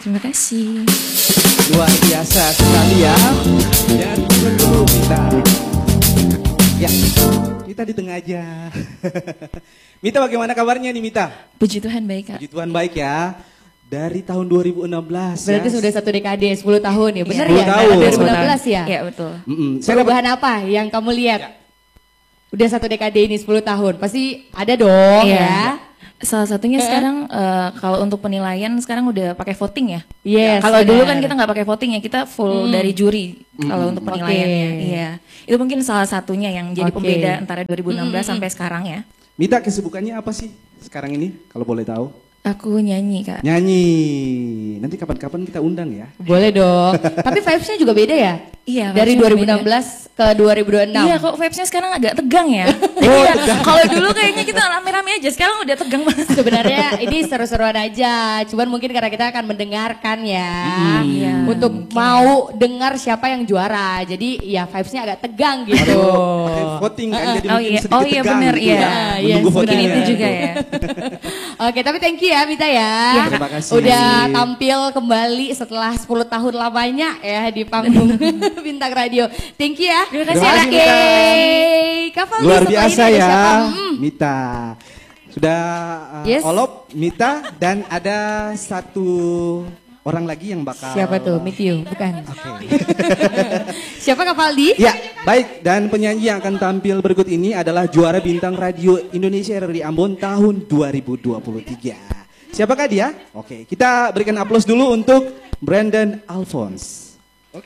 Terima kasih. Luar biasa sekali ya. Dan dulu Mita. Ya, Mita di tengah aja. Mita, bagaimana kabarnya nih Mita? Puji Tuhan baik, Kak. Puji Tuhan baik ya. Dari tahun 2016. Berarti ya. sudah 1 dekade, 10 tahun ya, benar 10 ya? tahun. 2016 ya? Iya betul. Perubahan apa yang kamu lihat? Ya. Udah 1 dekade ini 10 tahun, pasti ada dong Iya. ya? Salah satunya sekarang kalau untuk penilaian sekarang udah pakai voting ya. Yes, Kalau dulu kan benar. kita nggak pakai voting ya, kita full dari juri kalau untuk penilaiannya. Oke. Iya. Itu mungkin salah satunya yang jadi Oke. pembeda antara 2016 sampai sekarang ya. Mita, kesibukannya apa sih sekarang ini kalau boleh tahu? Aku nyanyi, Kak. Nyanyi. Nanti kapan-kapan kita undang ya. Boleh dong. Tapi vibes-nya juga beda ya? Iya. Dari vibes-nya 2016 ke 2026. Iya, kok vibes-nya sekarang agak tegang ya. Oh, Iya. Kalau dulu kayaknya kita rame-rame aja, sekarang udah tegang banget. Sebenarnya ini seru-seruan aja, cuman mungkin karena kita akan mendengarkan ya, Iya, untuk mau dengar siapa yang juara, jadi ya vibes-nya agak tegang gitu. Pakai voting kan jadi Oh mungkin iya. sedikit Oh iya, tegang benar, gitu iya. ya. Iya, Menunggu sebenarnya. Mungkin votingnya. itu juga ya. Oke, tapi thank you ya Mita ya. Ya, terima kasih. Udah tampil kembali setelah 10 tahun lamanya ya di panggung Bintang Radio. Thank you ya. Terima kasih, Oke. Mita. Kak Faldi, Luar setelah biasa ini ada ya, siapa? Mita. Sudah Yes. Olop, Mita, dan ada satu orang lagi yang bakal. Siapa tuh? Meet you, bukan? Oke. Siapa Kak Faldi? Ya, baik. Dan penyanyi yang akan tampil berikut ini adalah juara Bintang Radio Indonesia RRI Ambon tahun 2023. Siapakah dia? Oke, kita berikan aplaus dulu untuk Brandon Alphonse.